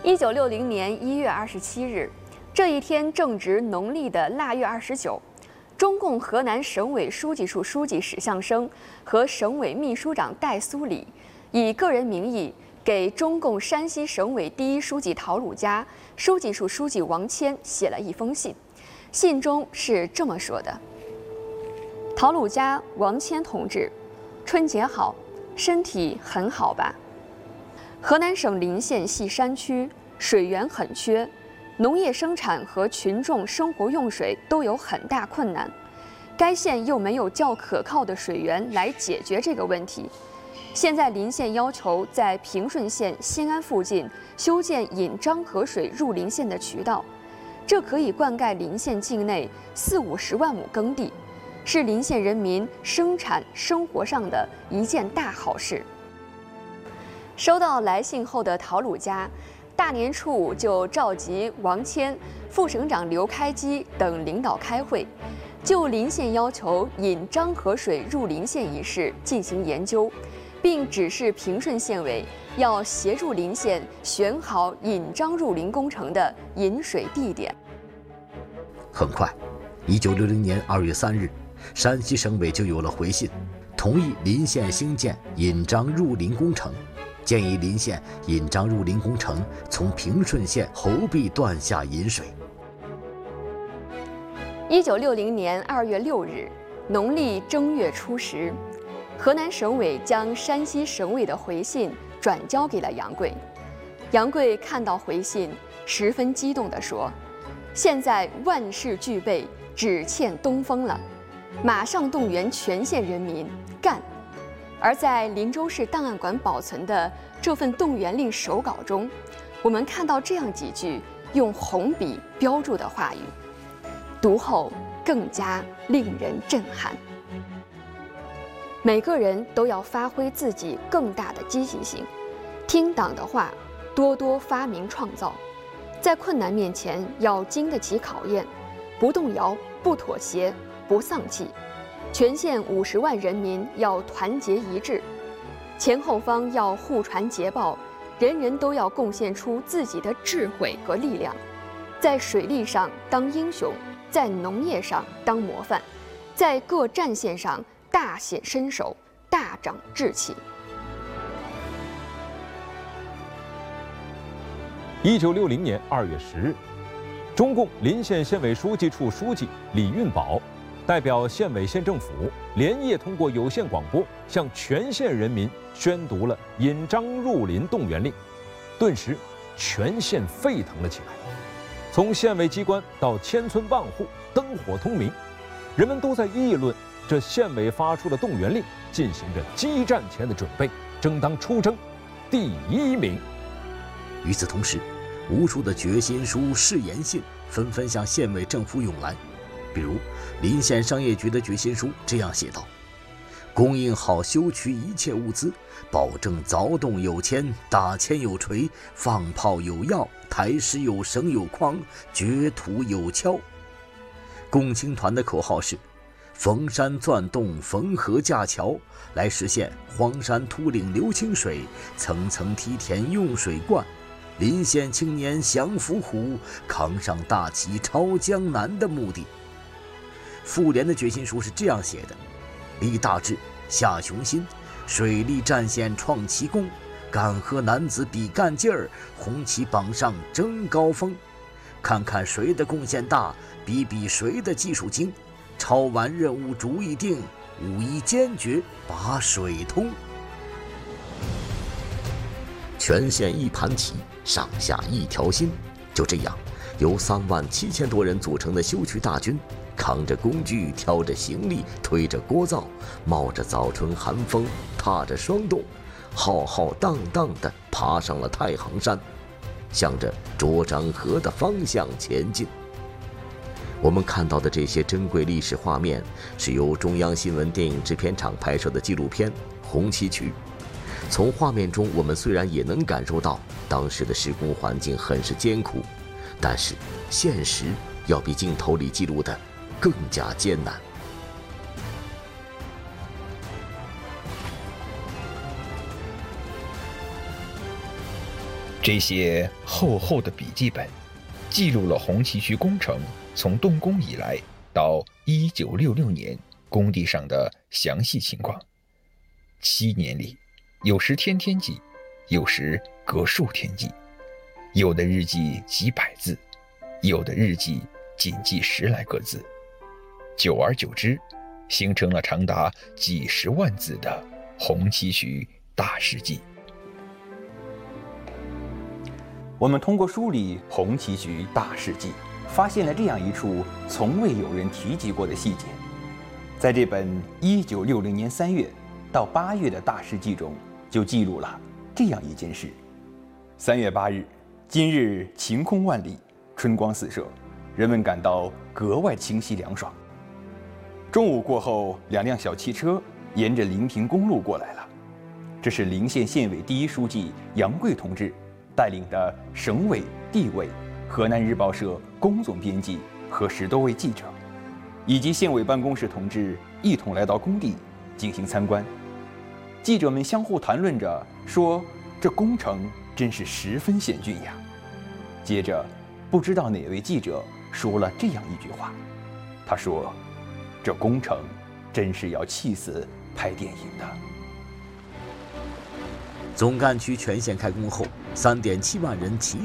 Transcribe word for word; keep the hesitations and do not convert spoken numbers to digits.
一九六零年一月二十七日，这一天正值农历的腊月二十九，中共河南省委书记处书记史向生和省委秘书长戴苏礼以个人名义给中共山西省委第一书记陶鲁嘉、书记处书记王谦写了一封信。信中是这么说的：陶鲁嘉、王谦同志，春节好，身体很好吧？河南省临县系山区，水源很缺，农业生产和群众生活用水都有很大困难。该县又没有较可靠的水源来解决这个问题。现在临县要求在平顺县新安附近修建引漳河水入临县的渠道，这可以灌溉临县境内四五十万亩耕地，是临县人民生产生活上的一件大好事。收到来信后的陶鲁嘉，大年初五就召集王谦、副省长刘开基等领导开会，就临县要求引漳河水入临县一事进行研究，并指示平顺县委要协助临县选好引漳入临工程的引水地点。 很快，一九六零年二月三日，山西省委就有了回信，同意临县兴建引漳入临工程，建议临县引漳入临工程从平顺县侯壁段下引水。 一九六零年二月六日，农历正月初十，河南省委将山西省委的回信转交给了杨贵。杨贵看到回信，十分激动地说：“现在万事俱备，只欠东风了，马上动员全县人民干！”而在林州市档案馆保存的这份动员令手稿中，我们看到这样几句用红笔标注的话语，读后更加令人震撼。每个人都要发挥自己更大的积极性，听党的话，多多发明创造，在困难面前要经得起考验，不动摇，不妥协，不丧气。全县五十万人民要团结一致，前后方要互传捷报，人人都要贡献出自己的智慧和力量，在水利上当英雄，在农业上当模范，在各战线上大显身手，大长志气。 一九六零年二月十日，中共临县县委书记处书记李运宝代表县委县政府连夜通过有线广播向全县人民宣读了引漳入临动员令，顿时全县沸腾了起来。从县委机关到千村万户，灯火通明，人们都在议论这县委发出的动员令，进行着激战前的准备，争当出征第一名。 与此同时，无数的决心书、誓言信纷纷向县委政府涌来。比如临县商业局的决心书这样写道：供应好修渠一切物资，保证凿洞有铅，打铅有锤，放炮有药，抬石有绳有筐，掘土有锹。共青团的口号是逢山钻洞，逢河架桥，来实现荒山秃岭流清水，层层梯田用水灌，临县青年降伏虎，扛上大旗超江南的目的。妇联的决心书是这样写的：立大志，下雄心，水利战线创奇功，干河男子比干劲儿，红旗榜上争高峰。看看谁的贡献大，比比谁的技术精，抄完任务主意定，五一坚决把水通。全县一盘棋，上下一条心。就这样，由三万七千多人组成的修渠大军，扛着工具，挑着行李，推着锅灶，冒着早春寒风，踏着霜冻，浩浩荡荡地爬上了太行山，向着涿漳河的方向前进。我们看到的这些珍贵历史画面，是由中央新闻电影制片厂拍摄的纪录片《红旗渠》。从画面中，我们虽然也能感受到当时的施工环境很是艰苦，但是现实要比镜头里记录的更加艰难。 这些厚厚的笔记本记录了红旗渠工程从动工以来到一九六六年工地上的详细情况。七年里，有时天天记，有时隔数天记，有的日记几百字，有的日记仅记十来个字。久而久之，形成了长达几十万字的红旗渠大事记。 我们通过梳理红旗渠大事记，发现了这样一处从未有人提及过的细节。在这本一九六零年三月到八月的大事记中，就记录了这样一件事：三月八日，今日晴空万里，春光四射，人们感到格外清晰凉爽。中午过后，两辆小汽车沿着临平公路过来了，这是临县县委第一书记杨贵同志带领的省委、地委、河南日报社龚总编辑和十多位记者，以及县委办公室同志一同来到工地进行参观。记者们相互谈论着，说这工程真是十分险峻呀。接着，不知道哪位记者说了这样一句话，他说：“这工程真是要气死拍电影的。” 总干区全线开工后，三点七万人齐